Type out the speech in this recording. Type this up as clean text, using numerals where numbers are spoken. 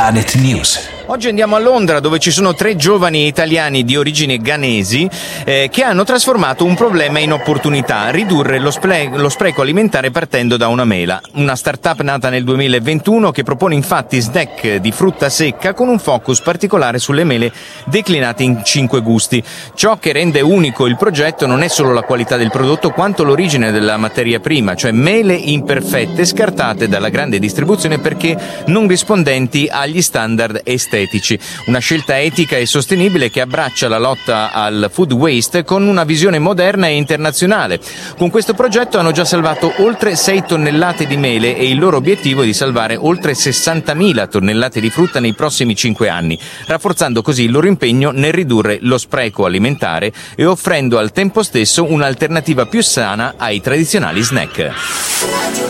Planet News. Oggi andiamo a Londra, dove ci sono 3 giovani italiani di origine ghanesi che hanno trasformato un problema in opportunità: ridurre lo spreco alimentare partendo da una mela. Una startup nata nel 2021 che propone infatti snack di frutta secca con un focus particolare sulle mele declinate in 5 gusti. Ciò che rende unico il progetto non è solo la qualità del prodotto, quanto l'origine della materia prima, cioè mele imperfette scartate dalla grande distribuzione perché non rispondenti agli standard estetici. Una scelta etica e sostenibile che abbraccia la lotta al food waste con una visione moderna e internazionale. Con questo progetto hanno già salvato oltre 6 tonnellate di mele e il loro obiettivo è di salvare oltre 60.000 tonnellate di frutta nei prossimi 5 anni, rafforzando così il loro impegno nel ridurre lo spreco alimentare e offrendo al tempo stesso un'alternativa più sana ai tradizionali snack.